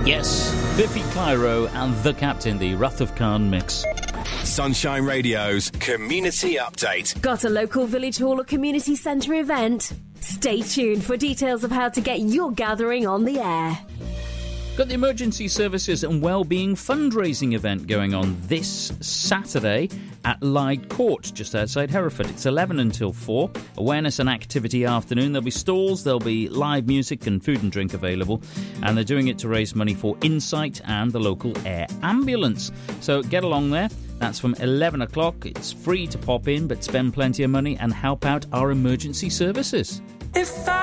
Yes, Biffy Clyro and The Captain, the Wrath of Khan mix. Sunshine Radio's Community Update. Got a local village hall or community centre event? Stay tuned for details of how to get your gathering on the air. Got the Emergency Services and Wellbeing fundraising event going on this Saturday at Lyde Court, just outside Hereford. It's 11 until 4. Awareness and activity afternoon. There'll be stalls, there'll be live music and food and drink available. And they're doing it to raise money for Insight and the local air ambulance. So get along there. That's from 11 o'clock. It's free to pop in, but spend plenty of money and help out our emergency services.